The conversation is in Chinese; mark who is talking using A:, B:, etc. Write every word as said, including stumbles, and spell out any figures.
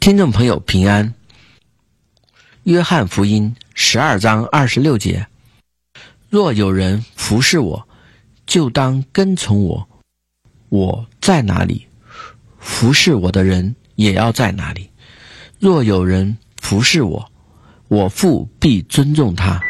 A: 听众朋友平安。约翰福音十二章二十六节：若有人服侍我，就当跟从我。我在哪里，服侍我的人也要在哪里。若有人服侍我，我父必尊重他。